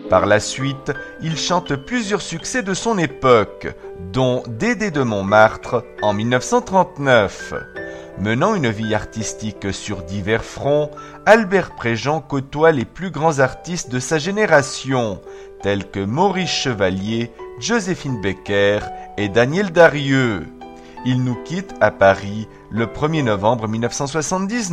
Par la suite, il chante plusieurs succès de son époque, dont Dédé de Montmartre en 1939. Menant une vie artistique sur divers fronts, Albert Préjean côtoie les plus grands artistes de sa génération, tels que Maurice Chevalier, Joséphine Baker et Daniel Darieux. Il nous quitte à Paris le 1er novembre 1979.